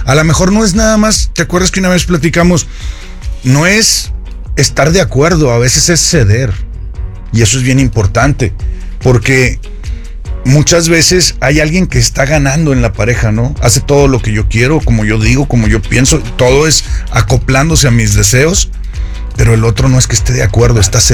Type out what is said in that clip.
A lo mejor no es nada más, ¿te acuerdas que una vez platicamos? No es estar de acuerdo, a veces es ceder. Y eso es bien importante, porque muchas veces hay alguien que está ganando en la pareja, ¿no? Hace todo lo que yo quiero, como yo digo, como yo pienso, todo es acoplándose a mis deseos, pero el otro no es que esté de acuerdo, está